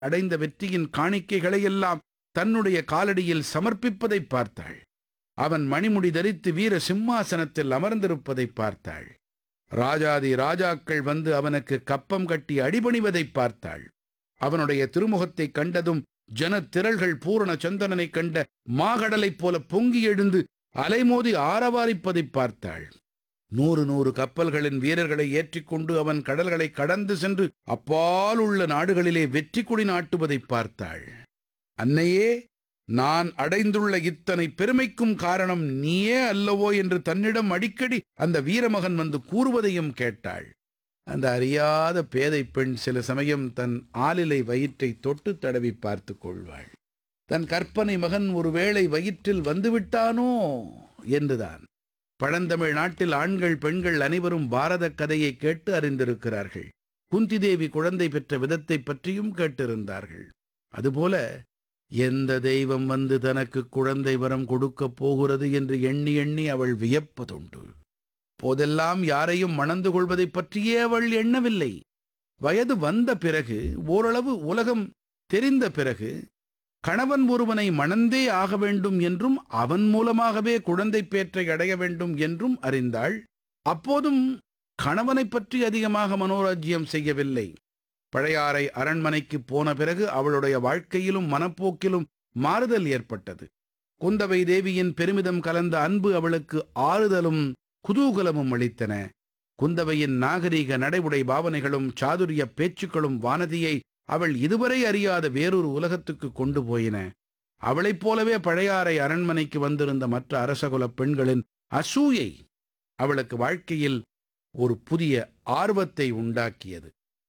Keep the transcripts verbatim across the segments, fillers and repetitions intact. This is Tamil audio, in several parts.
அடைந்த வெற்றியின் காணிக்கைகளையெல்லாம் தன்னுடைய காலடியில் சமர்ப்பிப்பதை பார்த்தாள். அவன் மணிமுடி தரித்து வீர சிம்மாசனத்தில் அமர்ந்திருப்பதை பார்த்தாள். ராஜாதி ராஜாக்கள் வந்து அவனுக்கு கப்பம் கட்டி அடிபணிவதை பார்த்தாள். அவனுடைய திருமுகத்தை கண்டதும் ஜனத்திரள்கள் பூரண சந்திரனை கண்ட மாகடலைப் போல பொங்கி எழுந்து அலைமோதி ஆரவாரிப்பதை பார்த்தாள். நூறு நூறு கப்பல்களின் வீரர்களை ஏற்றிக்கொண்டு அவன் கடல்களை கடந்து சென்று அப்பால் உள்ள நாடுகளிலே வெற்றி கொடி நாட்டுவதை பார்த்தாள். அன்னையே, நான் அடைந்துள்ள இத்தனை பெருமைக்கும் காரணம் நீயே அல்லவோ என்று தன்னிடம் அடிக்கடி அந்த வீரமகன் வந்து கூறுவதையும் கேட்டாள். அந்த அறியாத பேதை பெண் சில சமயம் தன் ஆலிலை வயிற்றை தொட்டு தடவி பார்த்து கொள்வாள். தன் கற்பனை மகன் ஒருவேளை வயிற்றில் வந்துவிட்டானோ என்றுதான். பழந்தமிழ் நாட்டில் ஆண்கள் பெண்கள் அனைவரும் பாரத கதையை கேட்டு அறிந்திருக்கிறார்கள். குந்தி தேவி குழந்தை பெற்ற விதத்தை பற்றியும் கேட்டிருந்தார்கள். அதுபோல எந்த தெய்வம் வந்து தனக்கு குழந்தை வரம் கொடுக்கப் போகிறது என்று எண்ணி எண்ணி அவள் வியப்பதுண்டு. போதெல்லாம் யாரையும் மணந்து கொள்வதை பற்றியே அவள் எண்ணவில்லை. வயது வந்த பிறகு, ஓரளவு உலகம் தெரிந்த பிறகு, கணவன் ஒருவனை மணந்தே ஆக வேண்டும் என்றும் அவன் மூலமாகவே குழந்தை பேற்றை அடைய வேண்டும் என்றும் அறிந்தாள். அப்போதும் கணவனை பற்றி அதிகமாக மனோராஜ்யம் செய்யவில்லை. பழையாறை அரண்மனைக்கு போன பிறகு அவளுடைய வாழ்க்கையிலும் மனப்போக்கிலும் மாறுதல் ஏற்பட்டது. குந்தவை தேவியின் பெருமிதம் கலந்த அன்பு அவளுக்கு ஆறுதலும் குதூகலமும் அளித்தன. குந்தவையின் நாகரீக நடைமுறை பாவனைகளும் சாதுரிய பேச்சுக்களும் வானதியை அவள் இதுவரை அறியாத வேறொரு உலகத்துக்கு கொண்டு போயின. அவளைப் போலவே பழையாறை அரண்மனைக்கு வந்திருந்த மற்ற அரசகுலப் பெண்களின் அசூயை அவளுக்கு வாழ்க்கையில் ஒரு புதிய ஆர்வத்தை உண்டாக்கியது.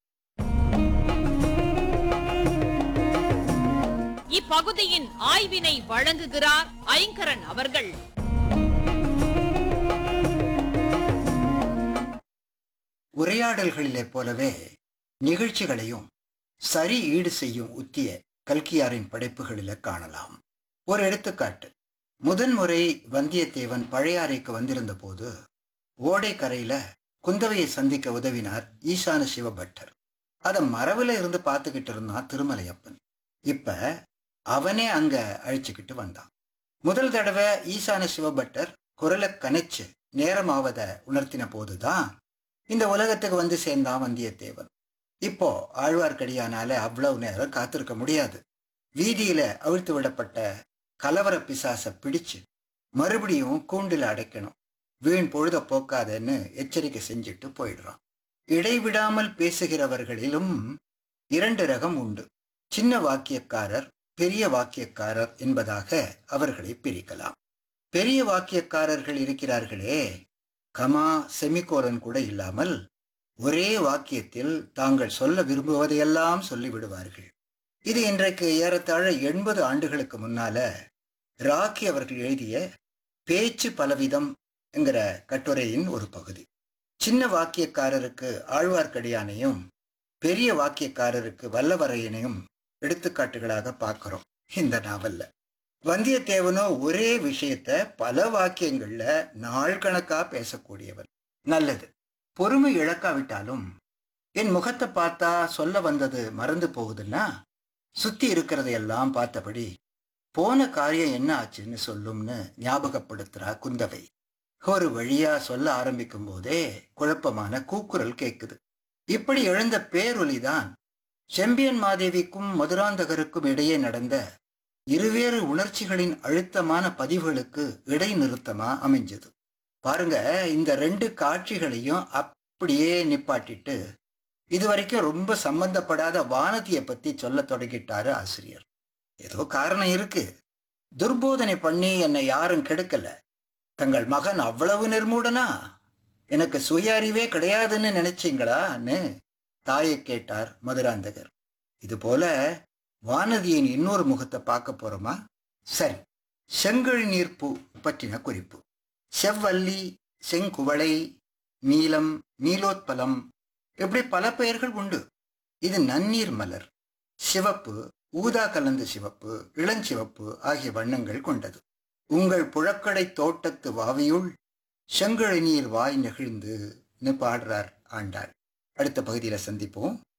இப்பகுதியின் ஆய்வினை வழங்குகிறார் ஐங்கரன் அவர்கள். உரையாடல்களிலே போலவே நிகழ்ச்சிகளையும் சரி ஈடு செய்யும் உத்திய கல்கியாரின் படைப்புகளில காணலாம். ஒரு எடுத்துக்காட்டு, முதன்முறை வந்தியத்தேவன் பழையாறைக்கு வந்திருந்த போது ஓடைக்கரையில குந்தவையை சந்திக்க உதவினார் ஈசான சிவபட்டர். அதை மரவுல இருந்து பார்த்துக்கிட்டு இருந்தான் திருமலையப்பன். இப்ப அவனே அங்க அழிச்சுக்கிட்டு வந்தான். முதல் தடவை ஈசான சிவபட்டர் குரலை கனைச்சு நேரமாவத உணர்த்தின போதுதான் இந்த உலகத்துக்கு வந்து சேர்ந்தான் வந்தியத்தேவன். இப்போ ஆழ்வார்க்கடியானால அவ்வளவு நேரம் காத்திருக்க முடியாது. வீதியில அவிழ்த்து விடப்பட்ட கலவர பிசாசை பிடிச்சு மறுபடியும் கூண்டில் அடைக்கணும். வீண் பொழுத போக்காதன்னு எச்சரிக்கை செஞ்சுட்டு போயிடுறான். இடைவிடாமல் பேசுகிறவர்களிலும் இரண்டு ரகம் உண்டு. சின்ன வாக்கியக்காரர், பெரிய வாக்கியக்காரர் என்பதாக அவர்களை பிரிக்கலாம். பெரிய வாக்கியக்காரர்கள் இருக்கிறார்களே, கமா செமிகோலன் கூட இல்லாமல் ஒரே வாக்கியத்தில் தாங்கள் சொல்ல விரும்புவதையெல்லாம் சொல்லிவிடுவார்கள். இது இன்றைக்கு ஏறத்தாழ எண்பது ஆண்டுகளுக்கு முன்னால ராக்கி அவர்கள் எழுதிய பேச்சு பலவிதம் என்கிற கட்டுரையின் ஒரு பகுதி. சின்ன வாக்கியக்காரருக்கு ஆழ்வார்க்கடியானையும் பெரிய வாக்கியக்காரருக்கு வல்லவரையனையும் எடுத்துக்காட்டுகளாக பார்க்கிறோம் இந்த நாவல்ல. வந்தியத்தேவனோ ஒரே விஷயத்த பல வாக்கியங்கள்ல நாள் கணக்கா பேசக்கூடியவன். நல்லது, பொறுமை இழக்காவிட்டாலும் என் முகத்தை பார்த்தா சொல்ல வந்தது மறந்து போகுதுன்னா சுத்தி இருக்கிறதையெல்லாம் பார்த்தபடி போன காரியம் என்ன ஆச்சுன்னு சொல்லும்னு ஞாபகப்படுத்துறா குந்தவை. ஒரு வழியா சொல்ல ஆரம்பிக்கும் போதே குழப்பமான கூக்குரல் கேட்குது. இப்படி எழுந்த பேரொலிதான் செம்பியன் மாதேவிக்கும் மதுராந்தகருக்கும் இடையே நடந்த இருவேறு உணர்ச்சிகளின் அழுத்தமான பதிவுகளுக்கு இடைநிறுத்தமா அமைஞ்சது. பாருங்க, இந்த ரெண்டு காட்சிகளையும் அப்படியே நிப்பாட்டிட்டு இதுவரைக்கும் ரொம்ப சம்பந்தப்படாத வானதியை பத்தி சொல்ல தொடங்கிட்டாரு ஆசிரியர். ஏதோ காரணம் இருக்கு. துர்போதனை பண்ணி என்னை யாரும் கெடுக்கல. தங்கள் மகன் அவ்வளவு நிர்மூடனா? எனக்கு சுய அறிவே கிடையாதுன்னு நினைச்சீங்களான்னு தாயை கேட்டார் மதுராந்தகர். இது போல வானதியின் இன்னொரு முகத்தை பார்க்க போறோமா? சரி, செங்கழி நீர்ப்பூ பற்றின குறிப்பு. செவ்வல்லி, செங்குவளை, நீலம், நீலோத்பலம், இப்படி பல பெயர்கள் உண்டு. இது நன்னீர் மலர். சிவப்பு, ஊதா கலந்த சிவப்பு, இளஞ்சிவப்பு ஆகிய வண்ணங்கள் கொண்டது. உங்கள் புழக்கடை தோட்டத்து வாவியுள் செங்கழி நீர் வாய் நெகிழ்ந்து பாடுறார் ஆண்டாள். அடுத்த பகுதியில சந்திப்போம்.